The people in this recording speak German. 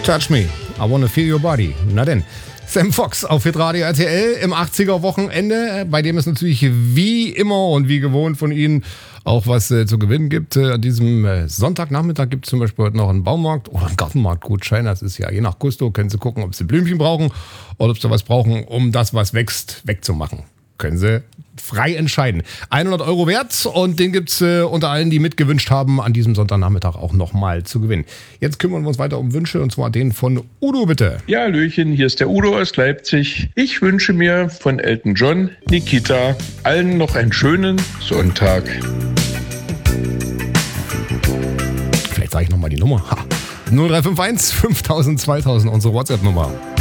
Touch me, I wanna feel your body. Na denn. Sam Fox auf Hitradio RTL im 80er-Wochenende, bei dem es natürlich wie immer und wie gewohnt von Ihnen auch was zu gewinnen gibt. An diesem Sonntagnachmittag gibt es zum Beispiel heute noch einen Baumarkt oder einen Gartenmarktgutschein. Das ist ja je nach Gusto, können Sie gucken, ob Sie Blümchen brauchen oder ob Sie was brauchen, um das, was wächst, wegzumachen. Können Sie frei entscheiden. 100 Euro wert und den gibt es unter allen, die mitgewünscht haben, an diesem Sonntagnachmittag auch nochmal zu gewinnen. Jetzt kümmern wir uns weiter um Wünsche und zwar den von Udo, bitte. Ja, Hallöchen, hier ist der Udo aus Leipzig. Ich wünsche mir von Elton John, Nikita, allen noch einen schönen Sonntag. Vielleicht sage ich nochmal die Nummer. 0351 5000 2000, unsere WhatsApp-Nummer.